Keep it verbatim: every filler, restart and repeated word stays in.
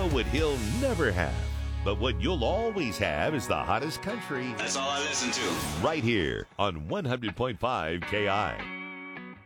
what he'll never have. But what you'll always have is the hottest country. That's all I listen to. Right here on one hundred point five K I.